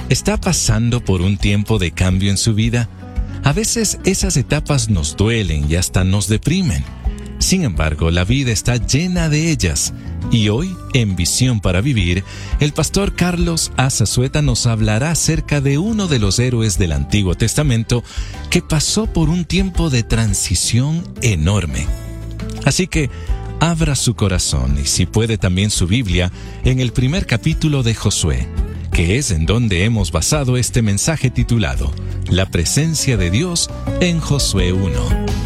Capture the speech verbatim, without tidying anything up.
¿Está pasando por un tiempo de cambio en su vida? A veces esas etapas nos duelen y hasta nos deprimen. Sin embargo, la vida está llena de ellas. Y hoy, en Visión para Vivir, el pastor Carlos Azazueta nos hablará acerca de uno de los héroes del Antiguo Testamento que pasó por un tiempo de transición enorme. Así que, abra su corazón y, si puede, también su Biblia en el primer capítulo de Josué, que es en donde hemos basado este mensaje titulado La presencia de Dios en Josué uno.